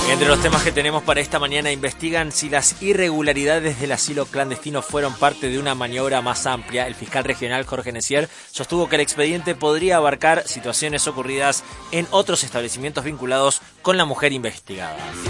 Entre los temas que tenemos para esta mañana, investigan si las irregularidades del asilo clandestino fueron parte de una maniobra más amplia. El fiscal regional Jorge Necier sostuvo que el expediente podría abarcar situaciones ocurridas en otros establecimientos vinculados con la mujer investigada.